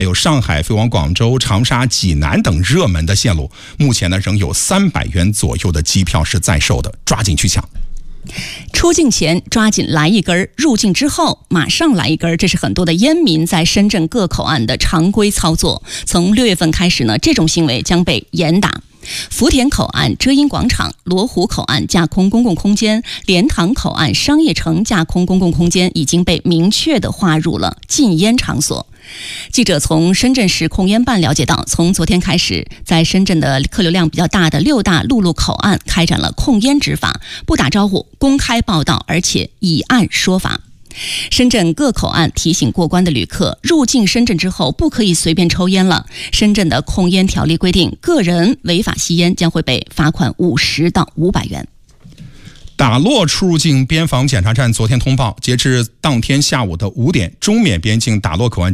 有上海飞往广州、长沙、济南等热门的线路，目前呢仍有300元左右的机票是在售的，抓紧去抢。 出境前抓紧来一根，入境之后马上来一根，这是很多的烟民在深圳各口岸的常规操作。从6月份开始呢，这种行为将被严打。福田口岸遮阴广场、罗湖口岸架空公共空间、莲塘口岸商业城架空公共空间已经被明确地划入了禁烟场所。记者从深圳市控烟办了解到，从昨天开始，在深圳的客流量比较大的6大陆路口岸开展了控烟执法，不打招呼，公开报道，而且以案说法。深圳各口岸提醒过关的旅客，入境深圳之后不可以随便抽烟了。深圳的控烟条例规定，个人违法吸烟将会被罚款50到500元。 打洛出入境边防检查站昨天通报，截至当天下午的5点，中缅边境打洛口岸